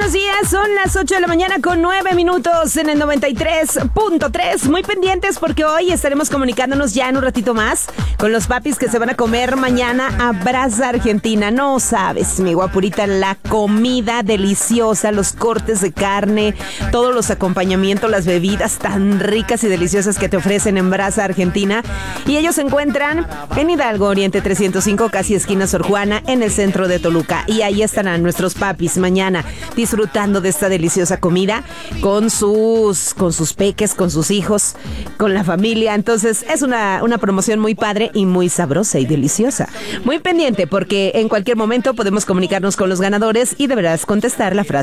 buenos días. Son las 8 de la mañana con 9 minutos en el 93.3. Muy pendientes porque hoy estaremos comunicándonos ya en un ratito más con los papis que se van a comer mañana a Brasa Argentina. No sabes, mi guapurita, la comida deliciosa, los cortes de carne, todos los acompañamientos, las bebidas tan ricas y deliciosas que te ofrecen en Brasa Argentina. Y ellos se encuentran en Hidalgo, Oriente 305, casi esquina Sor Juana, en el centro de Toluca. Y ahí estarán nuestros papis mañana disfrutando de esta deliciosa comida con sus peques, con sus hijos, con la familia. Entonces es una promoción muy padre y muy sabrosa y deliciosa. Muy pendiente porque en cualquier momento podemos comunicarnos con los ganadores y deberás contestar la frase